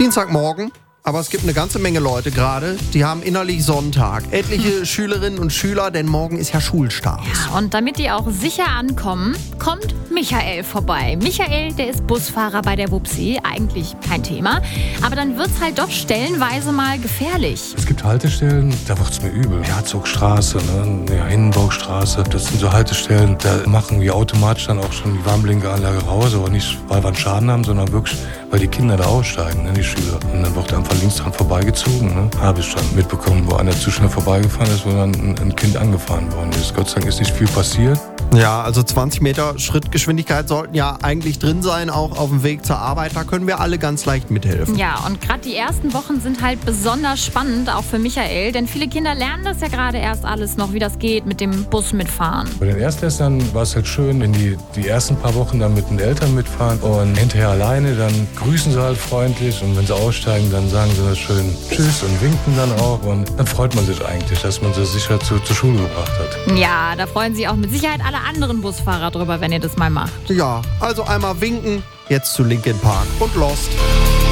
Dienstagmorgen, aber es gibt eine ganze Menge Leute gerade, die haben innerlich Sonntag. Etliche Schülerinnen und Schüler, denn morgen ist ja Schulstart. Ja, und damit die auch sicher ankommen, kommt Michael vorbei. Michael, der ist Busfahrer bei der Wupsi, eigentlich kein Thema. Aber dann wird's halt doch stellenweise mal gefährlich. Es gibt Haltestellen, da wird's mir übel. Herzogstraße, Hindenburgstraße, das sind so Haltestellen, da machen wir automatisch dann auch schon die Warnblinkeranlage raus, aber nicht, weil wir einen Schaden haben, sondern wirklich, weil die Kinder da aussteigen, die Schüler. Und dann wird einfach links dran vorbeigezogen. Habe ich dann mitbekommen, wo einer zu schnell vorbeigefahren ist, wo dann ein Kind angefahren worden ist. Gott sei Dank ist nicht viel passiert. Ja, also 20 Meter Schrittgeschwindigkeit sollten ja eigentlich drin sein, auch auf dem Weg zur Arbeit. Da können wir alle ganz leicht mithelfen. Ja, und gerade die ersten Wochen sind halt besonders spannend, auch für Michael. Denn viele Kinder lernen das ja gerade erst alles noch, wie das geht mit dem Bus mitfahren. Bei den Erstklässlern war es halt schön, wenn die ersten paar Wochen dann mit den Eltern mitfahren und hinterher alleine, dann grüßen sie halt freundlich und wenn sie aussteigen, dann sagen sie das schön Tschüss und winken dann auch und dann freut man sich eigentlich, dass man sie sicher zur Schule gebracht hat. Ja, da freuen sich auch mit Sicherheit alle anderen Busfahrer drüber, wenn ihr das mal macht. Ja, also einmal winken, jetzt zu Linkin Park und Lost.